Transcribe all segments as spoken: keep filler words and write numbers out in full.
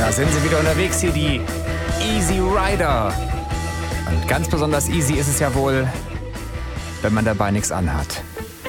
Da sind sie wieder unterwegs hier, die Easy Rider. Und ganz besonders easy ist es ja wohl, wenn man dabei nichts anhat.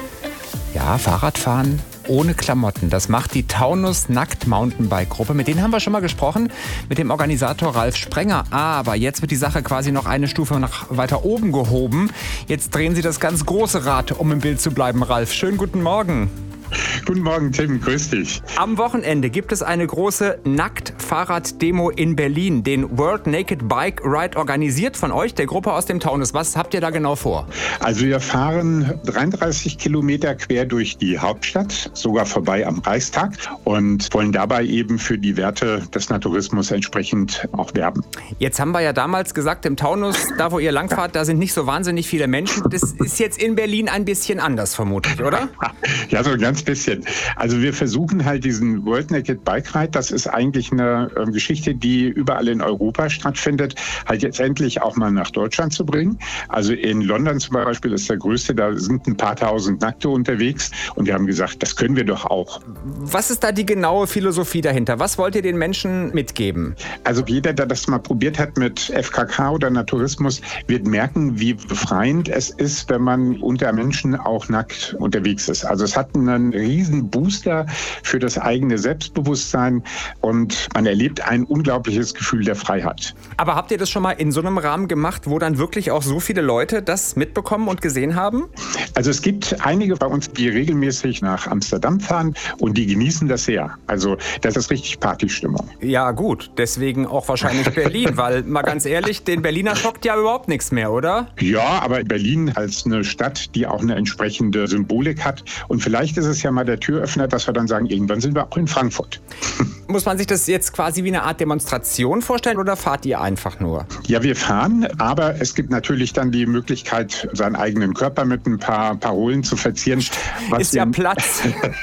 Ja, Fahrradfahren ohne Klamotten. Das macht die Taunus Nackt Mountainbike Gruppe. Mit denen haben wir schon mal gesprochen, mit dem Organisator Ralf Sprenger. Aber jetzt wird die Sache quasi noch eine Stufe nach weiter oben gehoben. Jetzt drehen sie das ganz große Rad, um im Bild zu bleiben. Ralf, schönen guten Morgen. Guten Morgen, Tim, grüß dich. Am Wochenende gibt es eine große Nackt-Fahrrad-Demo in Berlin, den World Naked Bike Ride, organisiert von euch, der Gruppe aus dem Taunus. Was habt ihr da genau vor? Also wir fahren dreiunddreißig Kilometer quer durch die Hauptstadt, sogar vorbei am Reichstag und wollen dabei eben für die Werte des Naturismus entsprechend auch werben. Jetzt haben wir ja damals gesagt, im Taunus, da wo ihr langfahrt, da sind nicht so wahnsinnig viele Menschen. Das ist jetzt in Berlin ein bisschen anders vermutlich, oder? Ja, so ein ganz bisschen. Also wir versuchen halt diesen World Naked Bike Ride, das ist eigentlich eine äh, Geschichte, die überall in Europa stattfindet, halt jetzt endlich auch mal nach Deutschland zu bringen. Also in London zum Beispiel ist der größte, da sind ein paar tausend Nackte unterwegs und wir haben gesagt, das können wir doch auch. Was ist da die genaue Philosophie dahinter? Was wollt ihr den Menschen mitgeben? Also jeder, der das mal probiert hat mit F K K oder Naturismus, wird merken, wie befreiend es ist, wenn man unter Menschen auch nackt unterwegs ist. Also es hat einen riesen Booster für das eigene Selbstbewusstsein und man erlebt ein unglaubliches Gefühl der Freiheit. Aber habt ihr das schon mal in so einem Rahmen gemacht, wo dann wirklich auch so viele Leute das mitbekommen und gesehen haben? Also es gibt einige bei uns, die regelmäßig nach Amsterdam fahren und die genießen das sehr. Also das ist richtig Partystimmung. Ja gut, deswegen auch wahrscheinlich Berlin, weil mal ganz ehrlich, den Berliner schockt ja überhaupt nichts mehr, oder? Ja, aber Berlin als eine Stadt, die auch eine entsprechende Symbolik hat und vielleicht ist es ja mal der Türöffner, dass wir dann sagen, irgendwann sind wir auch in Frankfurt. Muss man sich das jetzt quasi wie eine Art Demonstration vorstellen oder fahrt ihr einfach nur? Ja, wir fahren, aber es gibt natürlich dann die Möglichkeit, seinen eigenen Körper mit ein paar Parolen zu verzieren. Was ist ja Platz.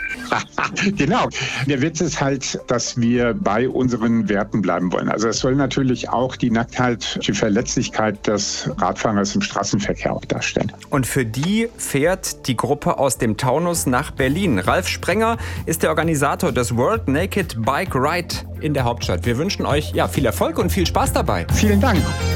Genau. Der Witz ist halt, dass wir bei unseren Werten bleiben wollen. Also es soll natürlich auch die Nacktheit, die Verletzlichkeit des Radfahrers im Straßenverkehr auch darstellen. Und für die fährt die Gruppe aus dem Taunus nach Berlin. Ralf Sprenger ist der Organisator des World Naked Bike Ride in der Hauptstadt. Wir wünschen euch ja viel Erfolg und viel Spaß dabei. Vielen Dank.